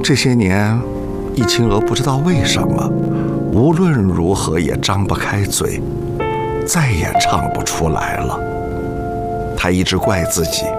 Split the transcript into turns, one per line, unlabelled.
这些年，易清娥不知道为什么，无论如何也张不开嘴，再也唱不出来了。她一直怪自己